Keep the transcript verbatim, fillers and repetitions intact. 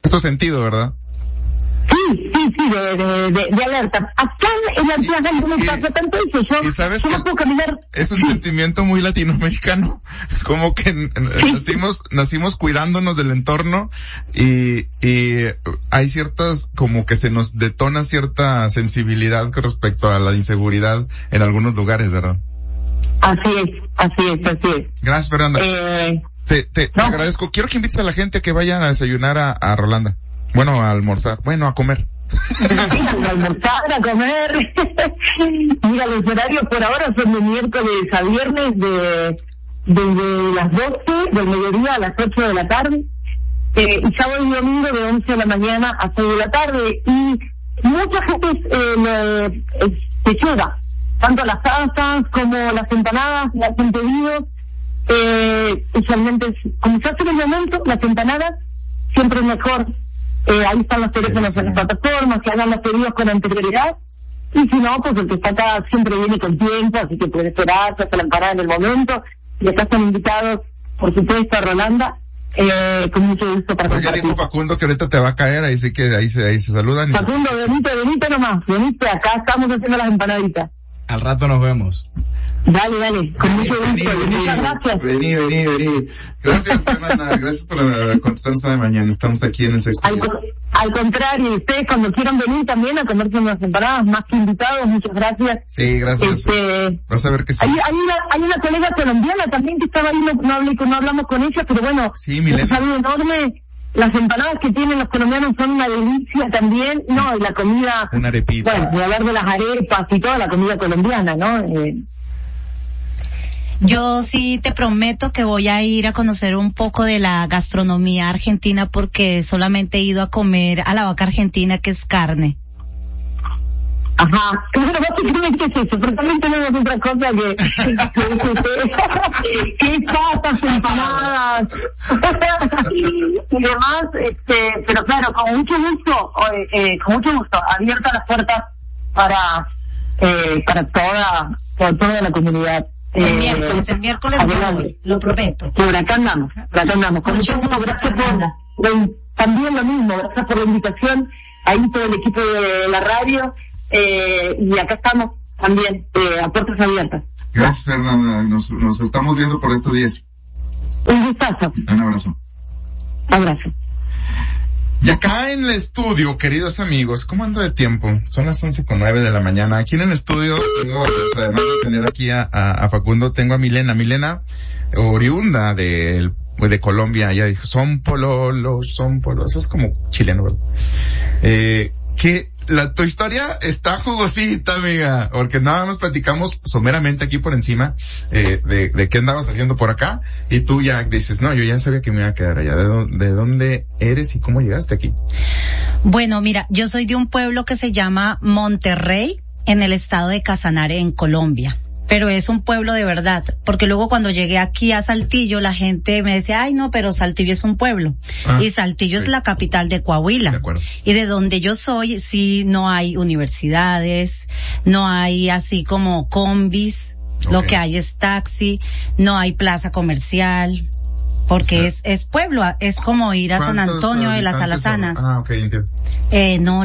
Esto sentido, ¿verdad? Sí, sí, sí, de, de, de, de alerta. Acá en la plaza no me pasa tanto eso. Yo, y sabes yo no puedo caminar. Es un sí. sentimiento muy latinoamericano. Como que sí. nacimos, nacimos cuidándonos del entorno y, y hay ciertas, como que se nos detona cierta sensibilidad con respecto a la inseguridad en algunos lugares, ¿verdad? Así es, así es, así es. Gracias, Fernanda. Eh, te, te, te no. agradezco. Quiero que invites a la gente a que vayan a desayunar a, a Rolanda. Bueno, a almorzar. Bueno, a comer. A almorzar, a comer. Mira, los horarios por ahora son de miércoles a viernes de desde las doce del mediodía a las ocho de la tarde. Eh, y sábado y domingo de once de la mañana a seis de la tarde. Y mucha gente eh, me, eh, se lleva tanto las salsas como las empanadas, las han pedido. Eh, usualmente, como se hace en el momento, las empanadas siempre es mejor. Eh, ahí están los teléfonos en las plataformas, que hagan los pedidos con anterioridad. Y si no, pues el que está acá siempre viene con tiempo, así que puede esperar, se hace la empanada en el momento. Y acá están invitados, por supuesto, a Rolanda, eh, con mucho gusto para pues compartir. Ya dijo Facundo que ahorita te va a caer, ahí sí que ahí se, ahí se saludan. Facundo, se... venite, venite nomás, venite, acá estamos haciendo las empanaditas. Al rato nos vemos. Dale, dale, con mucho gusto. Muchas gracias. Vení, vení, vení. Gracias, Fernanda. Gracias por uh, contestarnos esta de mañana. Estamos aquí en el sexto. Al, al contrario, ustedes cuando quieran venir también a comerse unas empanadas, más que invitados, muchas gracias. Sí, gracias. Este, Vas a ver que sí. Hay, hay, una, hay una colega colombiana también que estaba ahí, no, no, hablé, no hablamos con ella, pero bueno, sí, Milena. Un saludo enorme. Las empanadas que tienen los colombianos son una delicia también, no, y la comida. Una arepita. Bueno, voy a hablar de las arepas y toda la comida colombiana, ¿no? Eh, Yo sí te prometo que voy a ir a conocer un poco de la gastronomía argentina porque solamente he ido a comer a la vaca argentina, que es carne. Ajá, claro, básicamente es eso, pero también tenemos otra cosa que, que, que es patas, empanadas, y demás, este, pero claro, con mucho gusto, eh, con mucho gusto, abiertas las puertas para, eh, para toda, para toda la comunidad. El eh, miércoles, el miércoles voy, lo prometo. Por acá andamos, por acá andamos. Con mucho gusto, gracias por, por, también lo mismo, gracias por la invitación, ahí todo el equipo de la radio. Eh, y acá estamos también, eh, a puertas abiertas. Gracias, Fernanda. Nos, nos estamos viendo por estos días. Un gustazo. Un abrazo. Abrazo. Y acá en el estudio, queridos amigos, ¿cómo ando de tiempo? Son las once con nueve de la mañana. Aquí en el estudio tengo, además de tener aquí a, a, a Facundo, tengo a Milena. Milena, oriunda de, de Colombia. Ella dijo, son pololos, son pololos. Eso es como chileno, ¿verdad? Eh, que la, tu historia está jugosita, amiga, porque nada más platicamos someramente aquí por encima, eh, de, de qué andabas haciendo por acá, y tú ya dices, no, yo ya sabía que me iba a quedar allá. ¿De, do, de dónde eres y cómo llegaste aquí? Bueno, mira, yo soy de un pueblo que se llama Monterrey, en el estado de Casanare, en Colombia. Pero es un pueblo de verdad, porque luego cuando llegué aquí a Saltillo, la gente me decía, ay no, pero Saltillo es un pueblo. Ah, y Saltillo sí. Es la capital de Coahuila. De acuerdo. Y de donde yo soy, sí, no hay universidades, no hay así como combis, okay. Lo que hay es taxi, no hay plaza comercial, porque sí. es, es pueblo, es como ir a San Antonio de las Alazanas. Ah, ok, entiendo. Eh, no,